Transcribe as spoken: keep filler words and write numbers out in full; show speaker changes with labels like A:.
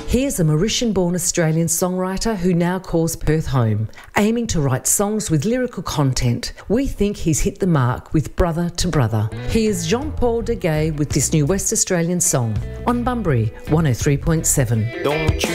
A: He is a Mauritian-born Australian songwriter who now calls Perth home, aiming to write songs with lyrical content. We think he's hit the mark with Brother to Brother. He is Jean-Paul Deguay with this new West Australian song on Bunbury one oh three point seven.
B: Don't you